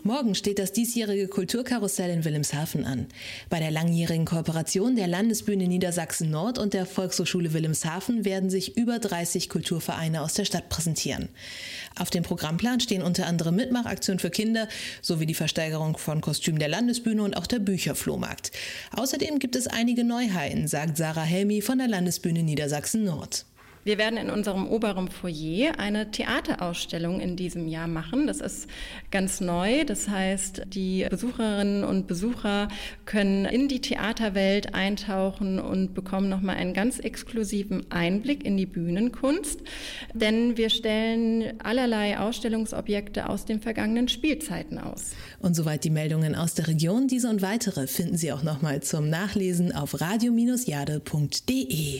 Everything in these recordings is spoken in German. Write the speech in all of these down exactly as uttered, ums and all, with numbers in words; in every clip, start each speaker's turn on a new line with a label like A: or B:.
A: Morgen steht das diesjährige Kulturkarussell in Wilhelmshaven an. Bei der langjährigen Kooperation der Landesbühne Niedersachsen-Nord und der Volkshochschule Wilhelmshaven werden sich über dreißig Kulturvereine aus der Stadt präsentieren. Auf dem Programmplan stehen unter anderem Mitmachaktionen für Kinder sowie die Versteigerung von Kostümen der Landesbühne und auch der Bücherflohmarkt. Außerdem gibt es einige Neuheiten, sagt Sarah Helmi von der Landesbühne Niedersachsen-Nord.
B: Wir werden in unserem oberen Foyer eine Theaterausstellung in diesem Jahr machen. Das ist ganz neu. Das heißt, die Besucherinnen und Besucher können in die Theaterwelt eintauchen und bekommen nochmal einen ganz exklusiven Einblick in die Bühnenkunst. Denn wir stellen allerlei Ausstellungsobjekte aus den vergangenen Spielzeiten aus.
A: Und soweit die Meldungen aus der Region. Diese und weitere finden Sie auch nochmal zum Nachlesen auf radio Bindestrich jade punkt de.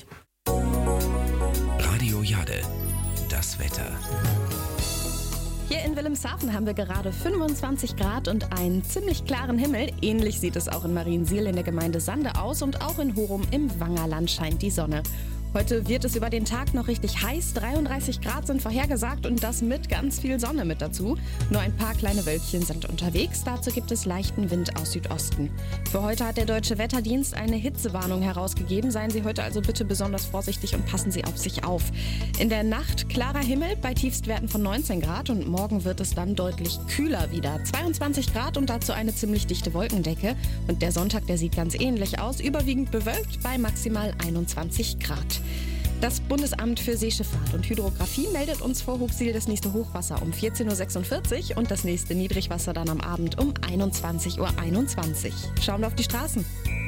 C: Radio Jade, das Wetter.
D: Hier in Wilhelmshaven haben wir gerade fünfundzwanzig Grad und einen ziemlich klaren Himmel. Ähnlich sieht es auch in Mariensiel in der Gemeinde Sande aus und auch in Horum im Wangerland scheint die Sonne. Heute wird es über den Tag noch richtig heiß. dreiunddreißig Grad sind vorhergesagt und das mit ganz viel Sonne mit dazu. Nur ein paar kleine Wölkchen sind unterwegs. Dazu gibt es leichten Wind aus Südosten. Für heute hat der Deutsche Wetterdienst eine Hitzewarnung herausgegeben. Seien Sie heute also bitte besonders vorsichtig und passen Sie auf sich auf. In der Nacht klarer Himmel bei Tiefstwerten von neunzehn Grad und morgen wird es dann deutlich kühler wieder. zweiundzwanzig Grad und dazu eine ziemlich dichte Wolkendecke. Und der Sonntag, der sieht ganz ähnlich aus. Überwiegend bewölkt bei maximal einundzwanzig Grad. Das Bundesamt für Seeschifffahrt und Hydrographie meldet uns vor Hochsiel das nächste Hochwasser um vierzehn Uhr sechsundvierzig und das nächste Niedrigwasser dann am Abend um einundzwanzig Uhr einundzwanzig. Schauen wir auf die Straßen.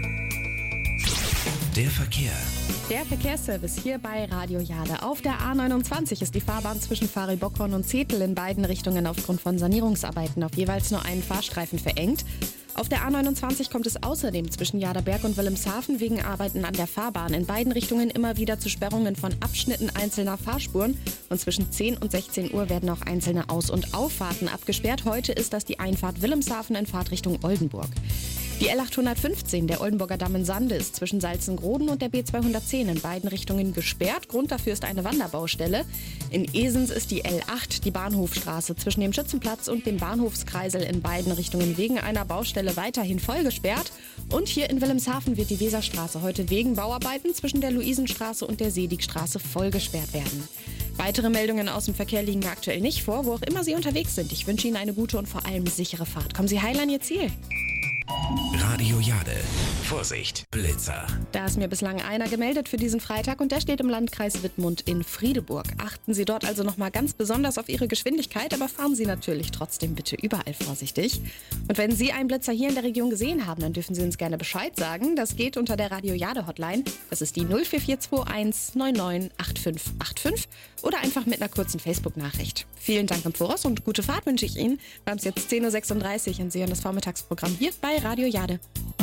C: Der Verkehr.
D: Der Verkehrsservice hier bei Radio Jade. Auf der A neunundzwanzig ist die Fahrbahn zwischen Fahri-Bockhorn und Zetel in beiden Richtungen aufgrund von Sanierungsarbeiten auf jeweils nur einen Fahrstreifen verengt. Auf der A neunundzwanzig kommt es außerdem zwischen Jaderberg und Wilhelmshaven wegen Arbeiten an der Fahrbahn in beiden Richtungen immer wieder zu Sperrungen von Abschnitten einzelner Fahrspuren. Und zwischen zehn und sechzehn Uhr werden auch einzelne Aus- und Auffahrten abgesperrt. Heute ist das die Einfahrt Wilhelmshaven in Fahrtrichtung Oldenburg. Die L achthundertfünfzehn, der Oldenburger Damm in Sande, ist zwischen Salzengroden und der B zweihundertzehn in beiden Richtungen gesperrt. Grund dafür ist eine Wanderbaustelle. In Esens ist die L acht, die Bahnhofstraße, zwischen dem Schützenplatz und dem Bahnhofskreisel in beiden Richtungen wegen einer Baustelle weiterhin voll gesperrt. Und hier in Wilhelmshaven wird die Weserstraße heute wegen Bauarbeiten zwischen der Luisenstraße und der Sedigstraße voll gesperrt werden. Weitere Meldungen aus dem Verkehr liegen mir aktuell nicht vor, wo auch immer Sie unterwegs sind. Ich wünsche Ihnen eine gute und vor allem sichere Fahrt. Kommen Sie heil an Ihr Ziel.
C: Radio Jade. Vorsicht, Blitzer.
D: Da ist mir bislang einer gemeldet für diesen Freitag und der steht im Landkreis Wittmund in Friedeburg. Achten Sie dort also nochmal ganz besonders auf Ihre Geschwindigkeit, aber fahren Sie natürlich trotzdem bitte überall vorsichtig. Und wenn Sie einen Blitzer hier in der Region gesehen haben, dann dürfen Sie uns gerne Bescheid sagen. Das geht unter der Radio Jade Hotline. Das ist die null vier vier zwei eins neun neun acht fünf acht fünf oder einfach mit einer kurzen Facebook-Nachricht. Vielen Dank im Voraus und gute Fahrt wünsche ich Ihnen. Wir haben es jetzt zehn Uhr sechsunddreißig und Sie hören das Vormittagsprogramm hier bei Radio Jade.